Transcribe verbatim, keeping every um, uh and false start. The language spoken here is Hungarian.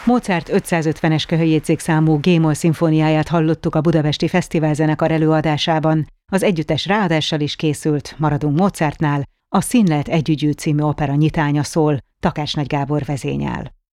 Mozart ötszázötvenes köhöjjegyzékszámú G-moll szimfóniáját hallottuk a Budapesti Fesztiválzenekar előadásában. Az együttes ráadással is készült, maradunk Mozartnál, a Színlelt együgyű című opera nyitánya szól, Takácsnagy Gábor vezényel.